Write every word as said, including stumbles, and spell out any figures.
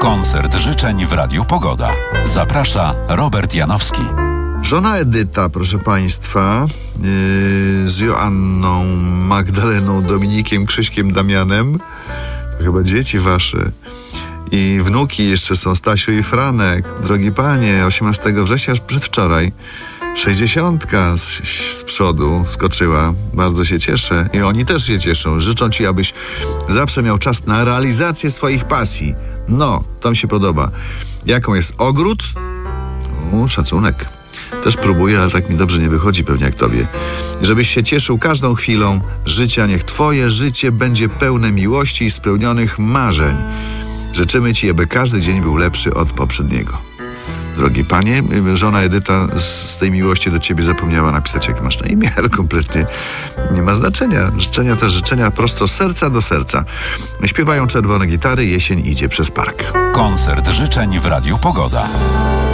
Koncert życzeń w Radiu Pogoda. Zaprasza Robert Janowski. Żona Edyta, proszę Państwa, yy, z Joanną, Magdaleną, Dominikiem, Krzyśkiem, Damianem, to chyba dzieci wasze, i wnuki jeszcze są, Stasiu i Franek. Drogi panie, osiemnastego września, już przedwczoraj, sześćdziesiątka z, z przodu skoczyła. Bardzo się cieszę i oni też się cieszą. Życzą ci, abyś zawsze miał czas na realizację swoich pasji. No, to mi się podoba. Jaką jest ogród? O, szacunek. Też próbuję, ale tak mi dobrze nie wychodzi, pewnie jak tobie. Żebyś się cieszył każdą chwilą życia. Niech twoje życie będzie pełne miłości i spełnionych marzeń. Życzymy ci, aby każdy dzień był lepszy od poprzedniego. Drogi panie, żona Edyta z, z tej miłości do ciebie zapomniała napisać, jak masz na imię, ale kompletnie nie ma znaczenia. Życzenia te życzenia prosto z serca do serca. Śpiewają czerwone gitary, jesień idzie przez park. Koncert życzeń w Radiu Pogoda.